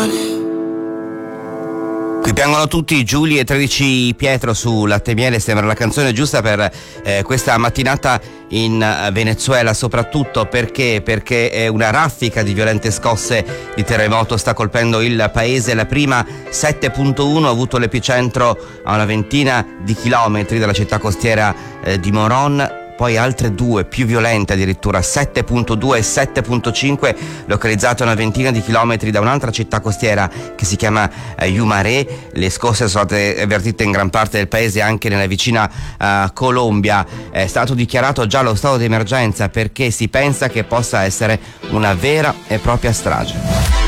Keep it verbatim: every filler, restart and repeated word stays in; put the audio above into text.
mani. Qui piangono tutti, Giulia e tredici Pietro su Latte e Miele. Sembra la canzone giusta per eh, questa mattinata in uh, Venezuela, soprattutto perché perché eh, una raffica di violente scosse di terremoto sta colpendo il paese. La prima sette virgola uno ha avuto l'epicentro a una ventina di chilometri dalla città costiera eh, di Morón. Poi altre due più violente, addirittura sette virgola due e sette virgola cinque, localizzate a una ventina di chilometri da un'altra città costiera che si chiama eh, Yumaré. Le scosse sono state avvertite in gran parte del paese, anche nella vicina eh, Colombia. È stato dichiarato già lo stato di emergenza perché si pensa che possa essere una vera e propria strage.